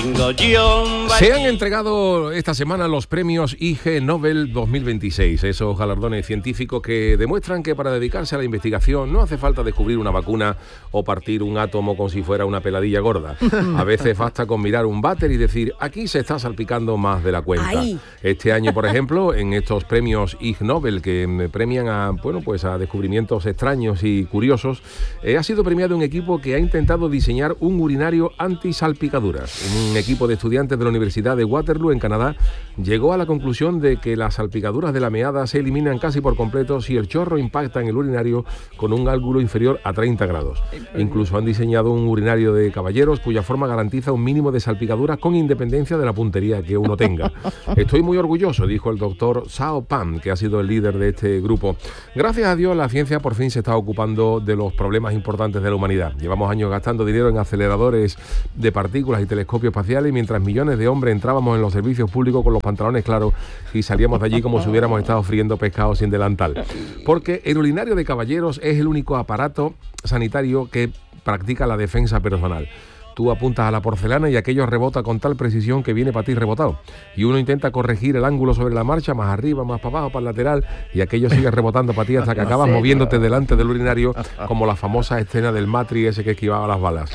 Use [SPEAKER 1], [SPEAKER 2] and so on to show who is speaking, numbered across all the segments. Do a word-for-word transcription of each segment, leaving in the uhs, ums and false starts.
[SPEAKER 1] tengo yo un
[SPEAKER 2] Se han entregado esta semana los premios Ig Nobel dos mil veintiséis, esos galardones científicos que demuestran que para dedicarse a la investigación no hace falta descubrir una vacuna o partir un átomo como si fuera una peladilla gorda. A veces basta con mirar un váter y decir, aquí se está salpicando más de la cuenta. Ay. Este año, por ejemplo, en estos premios Ig Nobel que premian a, bueno, pues a descubrimientos extraños y curiosos, eh, ha sido premiado un equipo que ha intentado diseñar un urinario anti-salpicaduras. Un equipo de estudiantes de la Universidad de Waterloo, en Canadá, llegó a la conclusión de que las salpicaduras de la meada se eliminan casi por completo si el chorro impacta en el urinario con un ángulo inferior a treinta grados. Incluso han diseñado un urinario de caballeros cuya forma garantiza un mínimo de salpicaduras con independencia de la puntería que uno tenga. Estoy muy orgulloso, dijo el doctor Sao Pan, que ha sido el líder de este grupo. Gracias a Dios, la ciencia por fin se está ocupando de los problemas importantes de la humanidad. Llevamos años gastando dinero en aceleradores de partículas y telescopios espaciales, mientras millones de hombres entrábamos en los servicios públicos con los pantalones claros y salíamos de allí como si hubiéramos estado friendo pescado sin delantal. Porque el urinario de caballeros es el único aparato sanitario que practica la defensa personal. Tú apuntas a la porcelana y aquello rebota con tal precisión que viene para ti rebotado. Y uno intenta corregir el ángulo sobre la marcha, más arriba, más para abajo, para el lateral, y aquello sigue rebotando para ti hasta que acabas moviéndote delante del urinario, como la famosa escena del Matrix ese que esquivaba las balas.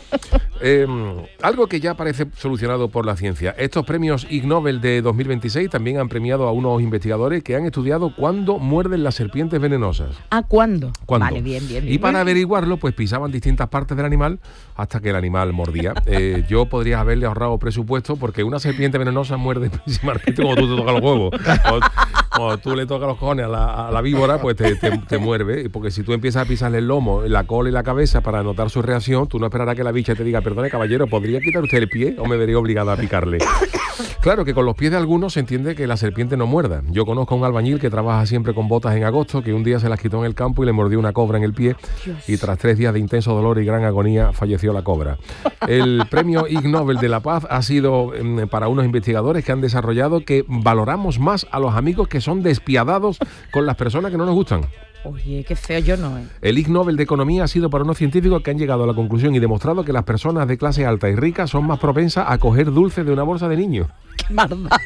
[SPEAKER 2] Eh, algo que ya parece solucionado por la ciencia. Estos premios Ig Nobel de dos mil veintiséis también han premiado a unos investigadores que han estudiado cuándo muerden las serpientes venenosas.
[SPEAKER 3] ¿A cuándo?
[SPEAKER 2] ¿Cuándo?
[SPEAKER 3] Vale, bien, bien, bien.
[SPEAKER 2] Y para averiguarlo, pues pisaban distintas partes del animal hasta que el animal mordía. Eh, yo podría haberle ahorrado presupuesto porque una serpiente venenosa muerde principalmente como tú te tocas los huevos. Cuando, cuando tú le tocas los cojones a la, a la víbora, pues te, te, te muerde. Porque si tú empiezas a pisarle el lomo, la cola y la cabeza para notar su reacción, tú no esperarás que la bicha te diga, perdone caballero, ¿podría quitar usted el pie o me vería obligado a picarle? Claro que con los pies de algunos se entiende que la serpiente no muerda. Yo conozco a un albañil que trabaja siempre con botas en agosto, que un día se las quitó en el campo y le mordió una cobra en el pie. Dios. Y tras tres días de intenso dolor y gran agonía falleció la cobra. El premio Ig Nobel de la Paz ha sido eh, para unos investigadores que han desarrollado que valoramos más a los amigos que son despiadados con las personas que no nos gustan.
[SPEAKER 3] Oye, qué feo, yo no, ¿eh?
[SPEAKER 2] El Ig Nobel de Economía ha sido para unos científicos que han llegado a la conclusión y demostrado que las personas de clase alta y rica son más propensas a coger dulces de una bolsa de niños.
[SPEAKER 3] ¡Qué marda!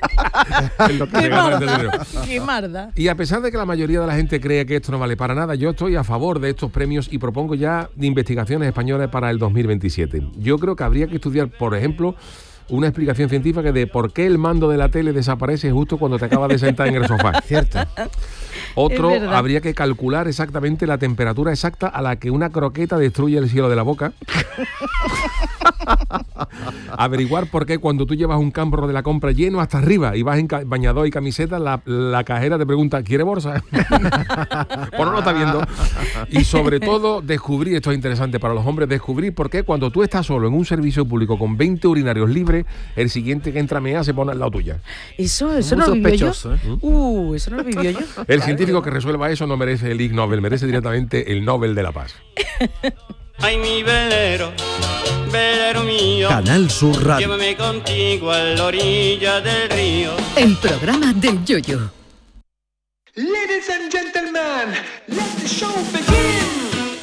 [SPEAKER 3] ¡Qué marda! ¡Qué marda!
[SPEAKER 2] Y a pesar de que la mayoría de la gente cree que esto no vale para nada, yo estoy a favor de estos premios y propongo ya investigaciones españolas para el dos mil veintisiete. Yo creo que habría que estudiar, por ejemplo, una explicación científica de por qué el mando de la tele desaparece justo cuando te acabas de sentar en el sofá.
[SPEAKER 4] Cierto.
[SPEAKER 2] Otro, habría que calcular exactamente la temperatura exacta a la que una croqueta destruye el cielo de la boca. Averiguar por qué cuando tú llevas un cambro de la compra lleno hasta arriba y vas en ca- bañador y camiseta, la, la cajera te pregunta, ¿quiere bolsa? Pues no lo está viendo. Y sobre todo, descubrir, esto es interesante para los hombres, descubrir por qué cuando tú estás solo en un servicio público con veinte urinarios libres, el siguiente que entra a mear se pone al lado tuya.
[SPEAKER 3] Eso, eso no lo vivió yo. ¿eh? Uh, eso no lo vivió yo.
[SPEAKER 2] El claro. científico que resuelva eso no merece el Ig Nobel, merece directamente el Nobel de la Paz.
[SPEAKER 1] Ay, mi velero, velero mío,
[SPEAKER 5] Canal Sur Radio.
[SPEAKER 1] Llévame contigo a la orilla del río.
[SPEAKER 6] El programa del Yoyo.
[SPEAKER 7] Ladies and gentlemen, let the show begin.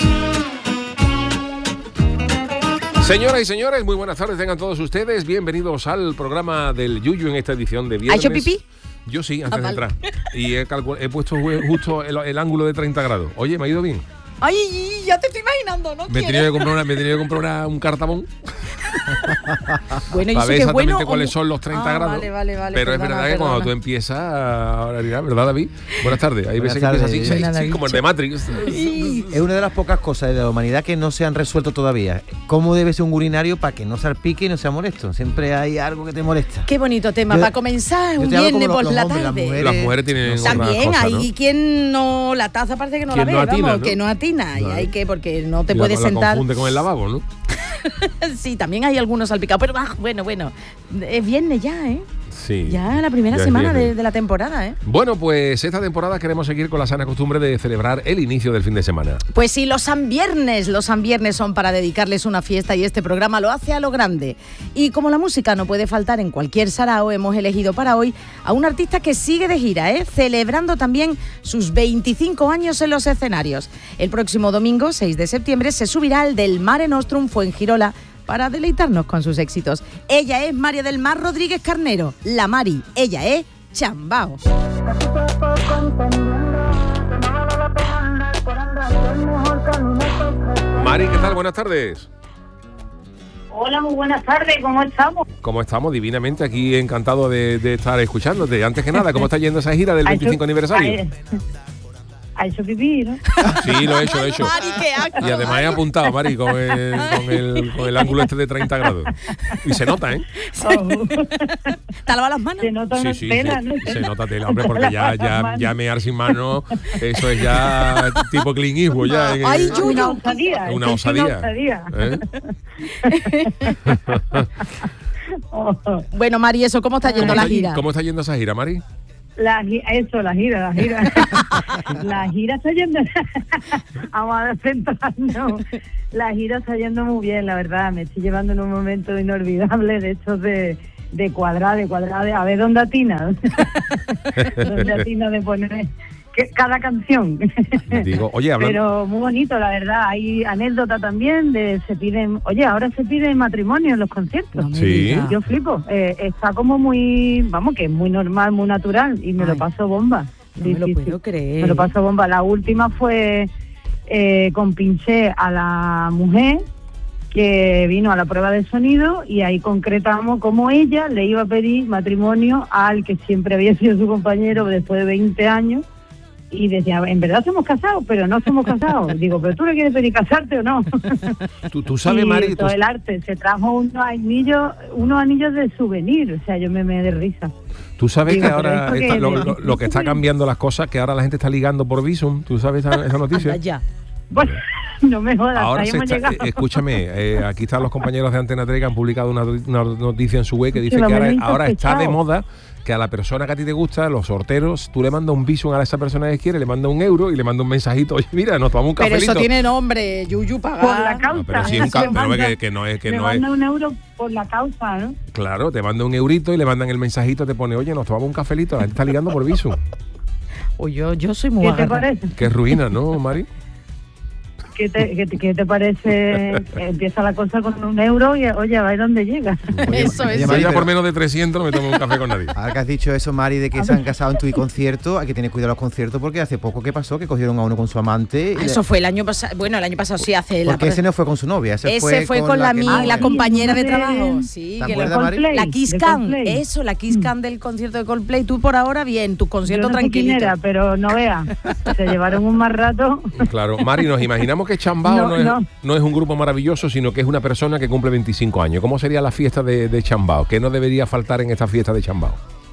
[SPEAKER 2] Señoras y señores, muy buenas tardes tengan todos ustedes. Bienvenidos al programa del Yuyu en esta edición de viernes.
[SPEAKER 3] ¿Ha hecho pipí?
[SPEAKER 2] Yo sí, antes
[SPEAKER 3] ah,
[SPEAKER 2] de entrar. Y he, calcul- he puesto justo el, el ángulo de treinta grados. Oye, me ha ido bien.
[SPEAKER 3] Ay, ya te estoy imaginando, ¿no?
[SPEAKER 2] Me he tenido que comprar, una, me he tenido que comprar una, un cartabón.
[SPEAKER 3] Bueno, y
[SPEAKER 2] para ver
[SPEAKER 3] que
[SPEAKER 2] exactamente
[SPEAKER 3] bueno,
[SPEAKER 2] cuáles
[SPEAKER 3] o...
[SPEAKER 2] son los treinta
[SPEAKER 3] ah,
[SPEAKER 2] grados.
[SPEAKER 3] Vale, vale, vale.
[SPEAKER 2] Pero
[SPEAKER 3] perdona,
[SPEAKER 2] es verdad que
[SPEAKER 3] perdona.
[SPEAKER 2] cuando tú empiezas a orinar, ¿verdad, David? Buenas tardes. Hay veces que empieza así, sí, sí, como el de Matrix.
[SPEAKER 4] Es una de las pocas cosas de la humanidad que no se han resuelto todavía. ¿Cómo debe ser un urinario para que no salpique y no sea molesto? Siempre hay algo que te molesta.
[SPEAKER 3] Qué bonito tema.
[SPEAKER 4] Yo,
[SPEAKER 3] para comenzar, un viernes por la tarde.
[SPEAKER 2] Las mujeres, las mujeres tienen
[SPEAKER 3] también
[SPEAKER 2] cosas,
[SPEAKER 3] hay
[SPEAKER 2] ¿no?
[SPEAKER 3] quien no, la taza parece que no la ve,
[SPEAKER 2] no atina,
[SPEAKER 3] vamos,
[SPEAKER 2] ¿no?
[SPEAKER 3] que no atina. No. Y hay que, porque no te
[SPEAKER 2] y
[SPEAKER 3] puedes
[SPEAKER 2] la,
[SPEAKER 3] sentar.
[SPEAKER 2] La confunde con el lavabo, ¿no?
[SPEAKER 3] Sí, también hay algunos salpicados, pero ah, bueno, bueno, es viernes ya, ¿eh?
[SPEAKER 2] Sí.
[SPEAKER 3] Ya la primera semana de, de la temporada, ¿eh?
[SPEAKER 2] Bueno, pues esta temporada queremos seguir con la sana costumbre de celebrar el inicio del fin de semana.
[SPEAKER 3] Pues sí, los San Viernes, los San Viernes son para dedicarles una fiesta y este programa lo hace a lo grande. Y como la música no puede faltar en cualquier sarao, hemos elegido para hoy a un artista que sigue de gira, ¿eh? Celebrando también sus veinticinco años en los escenarios. El próximo domingo, seis de septiembre, se subirá al del Mare Nostrum Fuengirola para deleitarnos con sus éxitos. Ella es María del Mar Rodríguez Carnero, la Mari. Ella es Chambao.
[SPEAKER 2] Mari, ¿qué tal? Buenas tardes.
[SPEAKER 5] Hola, muy buenas tardes, ¿cómo estamos?
[SPEAKER 2] ¿Cómo estamos? Divinamente, aquí encantado de, de estar escuchándote. Antes que nada, ¿cómo está yendo esa gira del veinticinco aniversario?
[SPEAKER 5] Ha hecho pipí, ¿no?
[SPEAKER 2] Sí, lo he hecho, lo he hecho.
[SPEAKER 3] Mari, qué asco.
[SPEAKER 2] Y además he apuntado, Mari, con el, con el, con el ángulo este de treinta grados. Y se nota, ¿eh?
[SPEAKER 5] Oh.
[SPEAKER 3] ¿Te has lavado las manos?
[SPEAKER 5] Se nota
[SPEAKER 2] Sí,
[SPEAKER 5] una
[SPEAKER 2] sí,
[SPEAKER 5] tela,
[SPEAKER 2] sí.
[SPEAKER 5] ¿no?
[SPEAKER 2] Se nota tela, hombre, porque ya, ya, ya mear sin mano, eso es ya tipo Clint Eastwood, ya. En,
[SPEAKER 3] Ay,
[SPEAKER 2] en-
[SPEAKER 5] Una osadía.
[SPEAKER 2] una
[SPEAKER 5] es
[SPEAKER 2] osadía.
[SPEAKER 5] Una osadía.
[SPEAKER 2] ¿eh?
[SPEAKER 5] Oh.
[SPEAKER 3] Bueno, Mari, eso, ¿cómo está yendo
[SPEAKER 2] ¿Cómo
[SPEAKER 3] la
[SPEAKER 2] está-
[SPEAKER 3] gira?
[SPEAKER 2] ¿Cómo está yendo esa gira, Mari?
[SPEAKER 5] La, gi- eso, la gira, la gira. La gira está yendo... Vamos a centrarnos. La gira está yendo muy bien, la verdad. Me estoy llevando en un momento inolvidable de estos de, de cuadrar, de cuadrar, de a ver dónde atina. Dónde atina de poner que- cada canción.
[SPEAKER 2] Digo, oye, hablando...
[SPEAKER 5] Pero muy bonito, la verdad. Hay anécdota también de se piden... Oye, ahora se piden matrimonio en los conciertos.
[SPEAKER 3] No me
[SPEAKER 2] Sí.
[SPEAKER 3] digas.
[SPEAKER 5] Yo flipo, eh, está como muy, vamos, que es muy normal, muy natural y me
[SPEAKER 3] Ay,
[SPEAKER 5] lo paso bomba.
[SPEAKER 3] No
[SPEAKER 5] Sí,
[SPEAKER 3] me lo
[SPEAKER 5] sí,
[SPEAKER 3] puedo
[SPEAKER 5] sí.
[SPEAKER 3] creer.
[SPEAKER 5] Me lo paso bomba. La última fue eh, con pinché a la mujer que vino a la prueba de sonido y ahí concretamos cómo ella le iba a pedir matrimonio al que siempre había sido su compañero después de veinte años. Y decía, en verdad somos casados, pero no somos casados. Digo, ¿pero tú le quieres pedir casarte o no?
[SPEAKER 2] ¿Tú, tú sabes,
[SPEAKER 5] Y
[SPEAKER 2] Mari?
[SPEAKER 5] todo
[SPEAKER 2] tú-
[SPEAKER 5] el arte. Se trajo unos anillos, unos anillos de souvenir. O sea, yo me me de risa.
[SPEAKER 2] Tú sabes
[SPEAKER 5] Digo,
[SPEAKER 2] que ahora
[SPEAKER 5] pero esto
[SPEAKER 2] está-
[SPEAKER 5] que-
[SPEAKER 2] lo, lo- lo que está cambiando las cosas, que ahora la gente está ligando por Visum. ¿Tú sabes esa, esa noticia?
[SPEAKER 3] Anda ya.
[SPEAKER 5] Bueno, no me jodas,
[SPEAKER 2] Ahora
[SPEAKER 5] ahí
[SPEAKER 2] se
[SPEAKER 5] hemos
[SPEAKER 2] está,
[SPEAKER 5] llegado.
[SPEAKER 2] eh, escúchame, eh, aquí están los compañeros de Antena tres que han publicado una, una noticia en su web que dice
[SPEAKER 5] Sí, lo
[SPEAKER 2] que ahora,
[SPEAKER 5] habéis
[SPEAKER 2] ahora está de
[SPEAKER 5] sospechado.
[SPEAKER 2] moda que a la persona que a ti te gusta, los sorteros, tú le mandas un Visum a esa persona que quiere, le mandas un euro y le mandas un mensajito. Oye, mira, nos tomamos un
[SPEAKER 3] Pero
[SPEAKER 2] cafelito.
[SPEAKER 3] eso tiene nombre, Yuyu,
[SPEAKER 5] Por la
[SPEAKER 3] pagar.
[SPEAKER 5] causa.
[SPEAKER 2] No, pero sí, un ca-
[SPEAKER 5] Me
[SPEAKER 2] pero
[SPEAKER 5] manda-
[SPEAKER 2] que, que no es que
[SPEAKER 5] me
[SPEAKER 2] no es.
[SPEAKER 5] manda un euro por la causa, ¿no?
[SPEAKER 2] Claro, te manda un eurito y le mandan el mensajito, te pone, oye, nos tomamos un cafelito, la gente está ligando por Visum.
[SPEAKER 3] O yo, yo soy muy
[SPEAKER 5] ¿Qué te
[SPEAKER 3] agarrada.
[SPEAKER 5] parece?
[SPEAKER 2] Qué ruina, ¿no, Mari?
[SPEAKER 5] ¿Qué te, qué, te- qué te parece? Empieza la cosa con un euro y, oye, a ver dónde llega.
[SPEAKER 3] Eso
[SPEAKER 4] Oye,
[SPEAKER 3] es.
[SPEAKER 2] Si
[SPEAKER 4] Mari,
[SPEAKER 2] llega
[SPEAKER 4] pero-
[SPEAKER 2] por menos de trescientos, no me tomo un café con nadie.
[SPEAKER 4] Ahora que has dicho eso, Mari, de que se han casado en tu concierto, hay que tener cuidado los conciertos porque hace poco que pasó que cogieron a uno con su amante. y
[SPEAKER 3] Ah,
[SPEAKER 4] le-
[SPEAKER 3] Eso fue el año pasado. Bueno, el año pasado sí hace la.
[SPEAKER 4] porque ese no fue con su novia, ese,
[SPEAKER 3] Ese fue con la,
[SPEAKER 4] que
[SPEAKER 3] mi-
[SPEAKER 4] tuvo
[SPEAKER 3] la
[SPEAKER 4] él.
[SPEAKER 3] compañera de
[SPEAKER 5] de-
[SPEAKER 3] trabajo. Sí,
[SPEAKER 4] ¿Te
[SPEAKER 3] que
[SPEAKER 4] acuerdas,
[SPEAKER 3] la,
[SPEAKER 4] Mari?
[SPEAKER 5] Coldplay,
[SPEAKER 3] la
[SPEAKER 5] de
[SPEAKER 3] Kiss Cam.
[SPEAKER 5] Coldplay.
[SPEAKER 3] Eso, la Kiss Cam del concierto de Coldplay. Tú por ahora bien, tu concierto
[SPEAKER 5] Yo no sé quién
[SPEAKER 3] tranquilito.
[SPEAKER 5] era, pero no vea. Se llevaron un mal rato.
[SPEAKER 2] Claro, Mari, nos imaginamos que Chambao no,
[SPEAKER 5] No,
[SPEAKER 2] es,
[SPEAKER 5] no.
[SPEAKER 2] no es un grupo maravilloso, sino que es una persona que cumple veinticinco años. ¿Cómo sería la fiesta de, de Chambao? ¿Qué no debería faltar en esta fiesta de Chambao?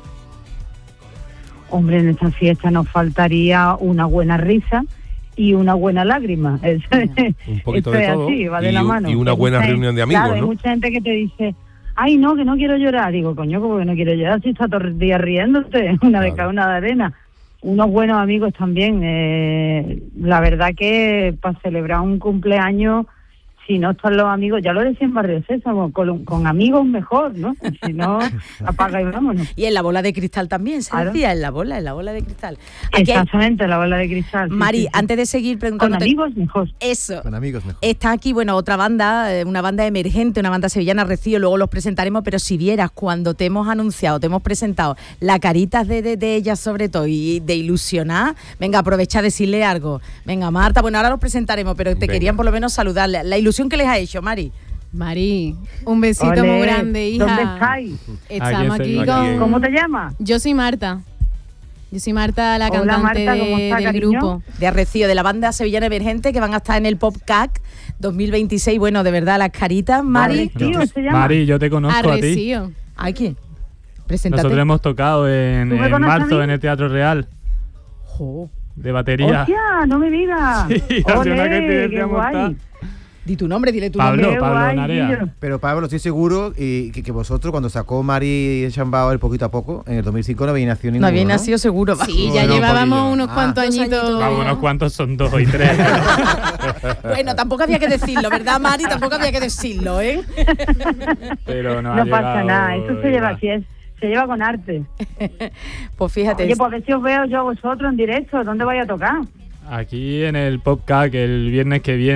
[SPEAKER 5] Hombre, en esta fiesta nos faltaría una buena risa y una buena lágrima. Eso es,
[SPEAKER 2] Un poquito
[SPEAKER 5] eso
[SPEAKER 2] de
[SPEAKER 5] es
[SPEAKER 2] todo
[SPEAKER 5] así, va de
[SPEAKER 2] y
[SPEAKER 5] la
[SPEAKER 2] un-
[SPEAKER 5] mano.
[SPEAKER 2] y una
[SPEAKER 5] Hay
[SPEAKER 2] buena
[SPEAKER 5] mucha
[SPEAKER 2] reunión de
[SPEAKER 5] gente-
[SPEAKER 2] amigos,
[SPEAKER 5] claro,
[SPEAKER 2] ¿no?
[SPEAKER 5] Hay mucha gente que te dice, ay, no, que no quiero llorar. Digo, coño, como que no quiero llorar si está todo el día riéndote, una de
[SPEAKER 2] Claro.
[SPEAKER 5] cada una de arena. Unos buenos amigos también. Eh, la verdad que para celebrar un cumpleaños, si no están los amigos, ya lo decía en Barrio Sésamo, con, con amigos mejor, ¿no? Si no, apaga y vámonos.
[SPEAKER 3] Y en la bola de cristal también, se
[SPEAKER 5] Claro.
[SPEAKER 3] decía, en la bola, en la bola de cristal. Aquí hay-
[SPEAKER 5] Exactamente, la bola de cristal. sí,
[SPEAKER 3] Mari,
[SPEAKER 5] sí, sí.
[SPEAKER 3] antes de seguir
[SPEAKER 5] Con
[SPEAKER 3] preguntándote.
[SPEAKER 5] amigos mejor.
[SPEAKER 3] Eso.
[SPEAKER 4] Con amigos mejor.
[SPEAKER 3] Está aquí, bueno, otra banda, eh, una banda emergente, una banda sevillana, Rocío, luego los presentaremos, pero si vieras cuando te hemos anunciado, te hemos presentado la caritas de, de, de ellas sobre todo y de ilusionar, venga, aprovecha a decirle algo. Venga, Marta, bueno, ahora los presentaremos, pero te
[SPEAKER 2] Venga.
[SPEAKER 3] querían por lo menos saludar. La, la ilusión que les ha hecho, Mari.
[SPEAKER 8] Mari, un besito
[SPEAKER 5] Ole,
[SPEAKER 8] muy grande, hija.
[SPEAKER 5] ¿Dónde estáis?
[SPEAKER 8] Estamos
[SPEAKER 9] Aquí
[SPEAKER 8] aquí,
[SPEAKER 9] estoy.
[SPEAKER 8] con...
[SPEAKER 2] Aquí en-
[SPEAKER 5] ¿Cómo te llamas?
[SPEAKER 8] Yo soy Marta. Yo soy Marta, la
[SPEAKER 5] Hola,
[SPEAKER 8] cantante
[SPEAKER 5] Marta, ¿cómo
[SPEAKER 8] de-
[SPEAKER 5] está,
[SPEAKER 8] del
[SPEAKER 5] cariño?
[SPEAKER 8] grupo.
[SPEAKER 3] De Arrecío, de la banda sevillana emergente que van a estar en el Pop C A C dos mil veintiséis. Bueno, de verdad, las caritas, Mari.
[SPEAKER 5] Arrecío se llama.
[SPEAKER 9] Mari, yo te conozco a ti.
[SPEAKER 8] Arrecío.
[SPEAKER 3] Aquí, preséntate.
[SPEAKER 9] Nosotros hemos tocado en,
[SPEAKER 5] ¿Tú me
[SPEAKER 9] en
[SPEAKER 5] conoces a
[SPEAKER 9] marzo
[SPEAKER 5] mí?
[SPEAKER 9] en el Teatro Real
[SPEAKER 3] Jo,
[SPEAKER 9] de batería.
[SPEAKER 5] ¡Hostia, no me digas!
[SPEAKER 9] Sí, hace
[SPEAKER 5] ¡Ole,
[SPEAKER 9] una que te
[SPEAKER 5] qué
[SPEAKER 9] decíamos
[SPEAKER 5] guay!
[SPEAKER 9] tal.
[SPEAKER 3] di tu nombre, dile tu
[SPEAKER 9] Pablo.
[SPEAKER 3] nombre.
[SPEAKER 5] ¡Qué
[SPEAKER 9] Pablo
[SPEAKER 5] guay,
[SPEAKER 9] Narea.
[SPEAKER 5] tío!
[SPEAKER 4] Pero Pablo, estoy seguro y que, que vosotros cuando sacó Mari Chambao el poquito a poco, en el dos mil cinco no había nacido
[SPEAKER 3] No
[SPEAKER 4] ninguno,
[SPEAKER 3] había
[SPEAKER 4] ¿no?
[SPEAKER 3] nacido seguro.
[SPEAKER 8] Sí, ya
[SPEAKER 9] Bueno, un
[SPEAKER 8] llevábamos
[SPEAKER 9] poquillo.
[SPEAKER 8] unos
[SPEAKER 4] Ah.
[SPEAKER 8] cuantos
[SPEAKER 3] Dos
[SPEAKER 8] añitos.
[SPEAKER 3] añitos.
[SPEAKER 9] Vamos, unos cuantos son dos y tres.
[SPEAKER 3] Bueno, tampoco había que decirlo, ¿verdad, Mari? Tampoco había que decirlo, ¿eh?
[SPEAKER 9] Pero no,
[SPEAKER 5] No
[SPEAKER 9] ha
[SPEAKER 5] pasa
[SPEAKER 9] llegado
[SPEAKER 5] nada, eso se lleva
[SPEAKER 9] igual.
[SPEAKER 5] así, es, se lleva con arte.
[SPEAKER 3] Pues fíjate.
[SPEAKER 5] Oye, pues a ver si os veo yo a vosotros en directo, ¿dónde vais a tocar?
[SPEAKER 9] Aquí en el Pop C A C el viernes que viene.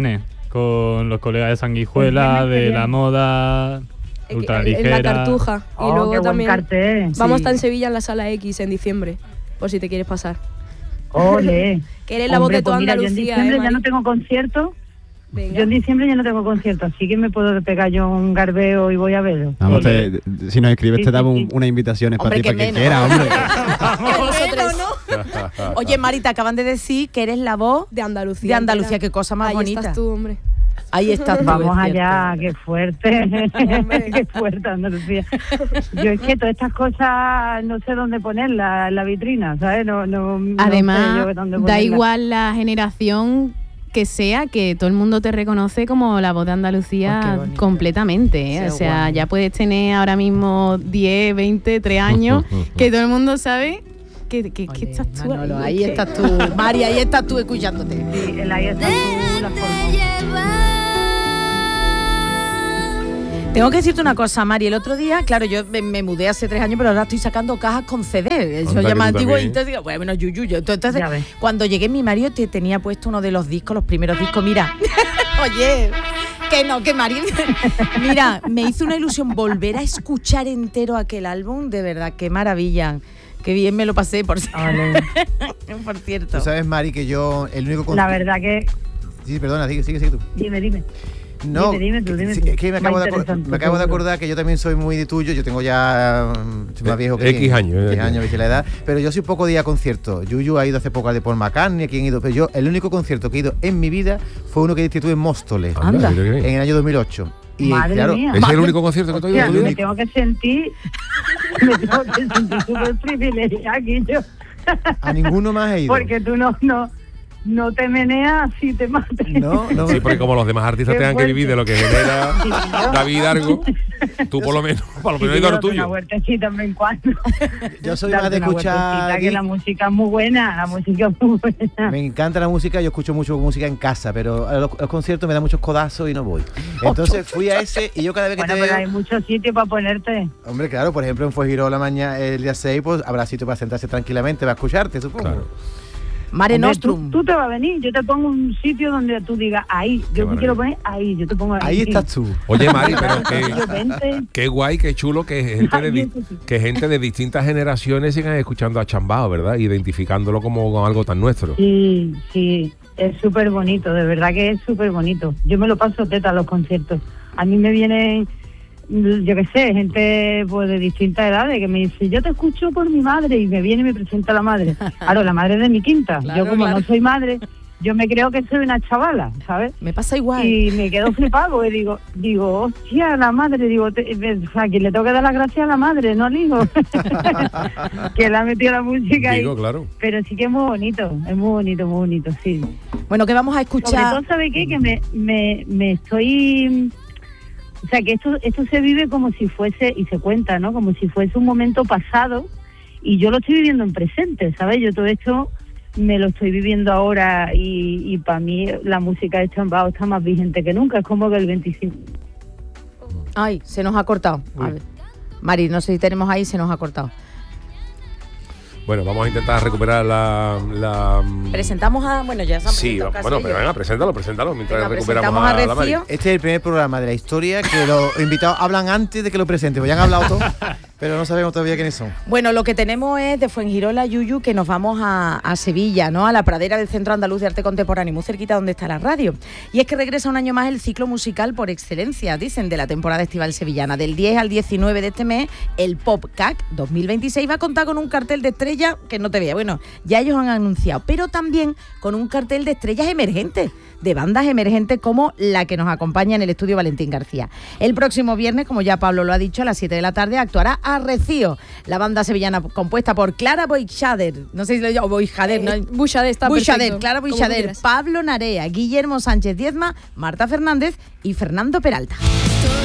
[SPEAKER 9] con los colegas de Sanguijuela, de la moda, ultraligera.
[SPEAKER 10] En la Cartuja.
[SPEAKER 5] Oh,
[SPEAKER 10] y luego
[SPEAKER 5] qué buen
[SPEAKER 10] también
[SPEAKER 5] cartel.
[SPEAKER 10] vamos a
[SPEAKER 5] Sí.
[SPEAKER 10] estar en Sevilla en la Sala X en diciembre, por si te quieres pasar.
[SPEAKER 5] Ole.
[SPEAKER 10] Que eres la voz
[SPEAKER 5] Hombre,
[SPEAKER 10] de toda
[SPEAKER 5] pues mira, yo en
[SPEAKER 10] Andalucía,
[SPEAKER 5] diciembre
[SPEAKER 10] ¿eh,
[SPEAKER 5] ya
[SPEAKER 10] Mari?
[SPEAKER 5] no tengo concierto.
[SPEAKER 10] Venga.
[SPEAKER 5] Yo en diciembre ya no tengo concierto, así que me puedo pegar yo un garbeo y voy a verlo.
[SPEAKER 11] Vamos,
[SPEAKER 5] Ole.
[SPEAKER 11] te- si nos escribes
[SPEAKER 5] Sí,
[SPEAKER 11] te
[SPEAKER 5] sí,
[SPEAKER 11] damos
[SPEAKER 5] sí.
[SPEAKER 11] un- unas invitaciones para
[SPEAKER 3] Hombre,
[SPEAKER 11] ti,
[SPEAKER 3] que
[SPEAKER 11] para quien
[SPEAKER 3] menos.
[SPEAKER 11] quiera, hombre.
[SPEAKER 3] Que vosotros, ¿no? Oye, Mari, te acaban de decir que eres la voz
[SPEAKER 10] de Andalucía.
[SPEAKER 3] de Andalucía.
[SPEAKER 10] entera.
[SPEAKER 3] Qué cosa más
[SPEAKER 10] Ahí
[SPEAKER 3] bonita.
[SPEAKER 10] estás tú, hombre.
[SPEAKER 3] Ahí estás tú,
[SPEAKER 5] Vamos
[SPEAKER 3] es
[SPEAKER 5] allá,
[SPEAKER 3] cierto.
[SPEAKER 5] qué fuerte, qué fuerte Andalucía. Yo es que todas estas cosas no sé dónde ponerlas en la vitrina, ¿sabes? No, no, no
[SPEAKER 8] Además,
[SPEAKER 5] sé yo dónde
[SPEAKER 8] da
[SPEAKER 5] ponerlas.
[SPEAKER 8] igual la generación que sea, que todo el mundo te reconoce como la voz de
[SPEAKER 3] Oh,
[SPEAKER 8] Andalucía
[SPEAKER 3] qué bonito.
[SPEAKER 8] completamente. ¿eh?
[SPEAKER 3] Qué
[SPEAKER 8] O sea,
[SPEAKER 3] guay.
[SPEAKER 8] ya puedes tener ahora mismo diez, veinte, tres años, que todo el mundo sabe que, que, que
[SPEAKER 3] Ole,
[SPEAKER 8] estás tú
[SPEAKER 3] Manolo,
[SPEAKER 8] ahí.
[SPEAKER 3] ahí
[SPEAKER 8] que-
[SPEAKER 3] estás tú, Mari, ahí estás tú escuchándote.
[SPEAKER 5] Sí, el ahí está tú, la forma.
[SPEAKER 3] Tengo que decirte una cosa, Mari. El otro día, claro, yo me, me mudé hace tres años, pero ahora estoy sacando cajas con C D. Eso
[SPEAKER 2] Anda,
[SPEAKER 3] ya
[SPEAKER 2] que
[SPEAKER 3] más
[SPEAKER 2] tú
[SPEAKER 3] antiguo. Y
[SPEAKER 2] también.
[SPEAKER 3] entonces digo, bueno, yuyu, yo. Entonces,
[SPEAKER 5] Ya ves.
[SPEAKER 3] cuando llegué, mi marido te tenía puesto uno de los discos, los primeros discos. Mira, oye, que no, que Mari. Mira, me hizo una ilusión volver a escuchar entero aquel álbum. De verdad, qué maravilla. Qué bien me lo pasé, por,
[SPEAKER 5] Ole.
[SPEAKER 3] por cierto.
[SPEAKER 4] Tú sabes, Mari, que yo el único...
[SPEAKER 5] La verdad que...
[SPEAKER 4] Sí, perdona, sigue, sigue, sigue tú.
[SPEAKER 5] Dime, dime.
[SPEAKER 4] No,
[SPEAKER 5] Dime, dime tú, dime
[SPEAKER 4] sí,
[SPEAKER 5] tú.
[SPEAKER 4] es que me acabo,
[SPEAKER 5] Más
[SPEAKER 4] de, acor-
[SPEAKER 5] interesante,
[SPEAKER 4] me acabo de
[SPEAKER 5] seguro.
[SPEAKER 4] acordar que yo también soy muy de tuyo. Yo tengo ya mm, soy más viejo que
[SPEAKER 2] X años,
[SPEAKER 4] X
[SPEAKER 2] eh.
[SPEAKER 4] años, viste la edad. Pero yo soy poco de ir a conciertos. Yuyu ha ido hace poco al de Paul McCartney, aquí han ido. Pero yo, el único concierto que he ido en mi vida fue uno que instituí en Móstoles,
[SPEAKER 3] Anda.
[SPEAKER 2] mira qué bien.
[SPEAKER 4] en el año dos mil ocho. Y
[SPEAKER 5] Madre
[SPEAKER 4] claro,
[SPEAKER 5] mía.
[SPEAKER 2] ¿Ese es el único concierto que tú has ido
[SPEAKER 5] Hostia,
[SPEAKER 2] en tu
[SPEAKER 5] me
[SPEAKER 2] vida?
[SPEAKER 5] tengo que sentir... me tengo que sentir súper privilegiada aquí yo.
[SPEAKER 4] a ninguno más he ido.
[SPEAKER 5] Porque tú no, no, no te meneas si te matas.
[SPEAKER 4] No, no.
[SPEAKER 2] Sí, porque como los demás artistas
[SPEAKER 5] Qué
[SPEAKER 2] tengan que
[SPEAKER 5] fuerte.
[SPEAKER 2] vivir de lo que genera
[SPEAKER 5] Sí, yo-
[SPEAKER 2] David Argo, tú por lo menos, por lo
[SPEAKER 5] Sí,
[SPEAKER 2] menos hay
[SPEAKER 5] yo
[SPEAKER 2] lo
[SPEAKER 5] doy una
[SPEAKER 2] tuyo.
[SPEAKER 5] vueltecita de vez en cuando.
[SPEAKER 4] Yo soy
[SPEAKER 5] Darte
[SPEAKER 4] más de
[SPEAKER 5] una vueltecita,
[SPEAKER 4] escuchar.
[SPEAKER 5] que la música es muy buena, la música es muy buena.
[SPEAKER 4] Me encanta la música, yo escucho mucho música en casa, pero a los, a los conciertos me da muchos codazos y no voy. Entonces fui a ese y yo cada vez que
[SPEAKER 5] Bueno,
[SPEAKER 4] te
[SPEAKER 5] pero
[SPEAKER 4] veo...
[SPEAKER 5] hay muchos sitios para ponerte.
[SPEAKER 4] Hombre, claro, por ejemplo en Fuengirola mañana el día seis, pues habrá sitio para sentarse tranquilamente, para escucharte, supongo.
[SPEAKER 2] Claro.
[SPEAKER 3] Mare
[SPEAKER 5] Hombre,
[SPEAKER 3] Nostrum.
[SPEAKER 5] Tú, tú te vas a venir, yo te pongo un sitio donde tú digas, ahí, yo te
[SPEAKER 2] maravilla.
[SPEAKER 5] quiero poner ahí, yo te pongo ahí.
[SPEAKER 4] Ahí estás tú.
[SPEAKER 2] Oye, Mari, pero
[SPEAKER 5] Yo,
[SPEAKER 2] que,
[SPEAKER 5] vente.
[SPEAKER 2] qué guay, qué chulo que gente de, di-
[SPEAKER 5] Ay, eso sí.
[SPEAKER 2] que gente de distintas generaciones sigan escuchando a Chambao, ¿verdad? Identificándolo como algo tan nuestro.
[SPEAKER 5] Sí, sí, es súper bonito, de verdad que es súper bonito. Yo me lo paso teta a los conciertos. A mí me vienen, yo qué sé, gente pues de distintas edades que me dice, yo te escucho por mi madre, y me viene y me presenta a la madre. Claro, la madre de mi quinta.
[SPEAKER 3] Claro,
[SPEAKER 5] yo como
[SPEAKER 3] claro.
[SPEAKER 5] no soy madre, yo me creo que soy una chavala, ¿sabes?
[SPEAKER 3] Me pasa igual.
[SPEAKER 5] Y me quedo flipado y digo, digo, hostia, la madre, digo, te, o sea, que le tengo que dar las gracias a la madre, no al hijo, que le ha metido la música ahí.
[SPEAKER 2] Digo, claro.
[SPEAKER 5] Pero sí que es muy bonito, es muy bonito, muy bonito, sí.
[SPEAKER 3] Bueno, que vamos a
[SPEAKER 5] Sobre
[SPEAKER 3] escuchar.
[SPEAKER 5] todo, ¿sabe qué? Que me, me, me estoy... O sea, que esto, esto se vive como si fuese, y se cuenta, ¿no? Como si fuese un momento pasado, y yo lo estoy viviendo en presente, ¿sabes? Yo todo esto me lo estoy viviendo ahora, y, y para mí la música de Chambao está más vigente que nunca, es como que el veinticinco...
[SPEAKER 3] Ay, se nos ha cortado. A ver. Mari, no sé si tenemos ahí, se nos ha cortado.
[SPEAKER 2] Bueno, vamos a intentar recuperar la... la
[SPEAKER 3] Presentamos a... Bueno, ya se han
[SPEAKER 2] sí,
[SPEAKER 3] presentado casi
[SPEAKER 2] bueno, pero
[SPEAKER 3] ellos.
[SPEAKER 2] venga, preséntalo, preséntalo mientras
[SPEAKER 3] Venga,
[SPEAKER 2] recuperamos
[SPEAKER 3] presentamos a
[SPEAKER 2] a, la Mari.
[SPEAKER 3] Recio.
[SPEAKER 4] Este es el primer programa de la historia que los invitados hablan antes de que lo presente, pues ya han hablado todos, pero no sabemos todavía quiénes son.
[SPEAKER 3] Bueno, lo que tenemos es de Fuengirola, Yuyu, que nos vamos a, a Sevilla, ¿no? A la pradera del Centro Andaluz de Arte Contemporáneo, muy cerquita donde está la radio. Y es que regresa un año más el ciclo musical por excelencia, dicen, de la temporada estival sevillana. Del diez al diecinueve de este mes, el Pop C A C dos mil veintiséis va a contar con un cartel de estrellas que no te vea. Bueno, ya ellos han anunciado, pero también con un cartel de estrellas emergentes, de bandas emergentes como la que nos acompaña en el estudio Valentín García. El próximo viernes, como ya Pablo lo ha dicho, a las siete de la tarde actuará Arrecío, la banda sevillana compuesta por Clara Boixader, no sé si lo digo, Boixader, ¿no?
[SPEAKER 10] Eh, Buixader está
[SPEAKER 3] Buixader,
[SPEAKER 10] perfecto,
[SPEAKER 3] Clara
[SPEAKER 10] como
[SPEAKER 3] Boixader,
[SPEAKER 10] quieras.
[SPEAKER 3] Pablo Narea, Guillermo Sánchez Diezma, Marta Fernández y Fernando Peralta.